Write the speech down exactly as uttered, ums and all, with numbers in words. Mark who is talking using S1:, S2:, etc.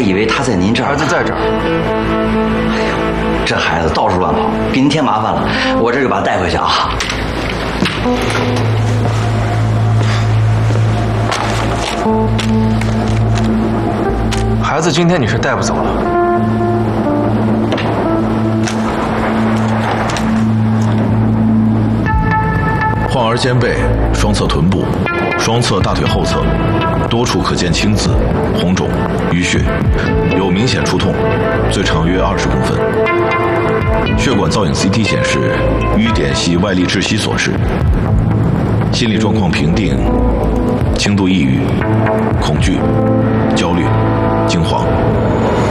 S1: 以为他在您这儿。
S2: 儿子在这儿。
S1: 哎呦，这孩子到处乱跑，给您添麻烦了，我这就把他带回去啊。
S2: 孩子今天你是带不走了。
S3: 患儿肩背、双侧臀部、双侧大腿后侧，多处可见青紫、红肿、淤血，有明显出痛，最长约二十公分。血管造影 C T 显示，瘀点系外力窒息所致。心理状况平定，轻度抑郁、恐惧、焦虑、惊慌。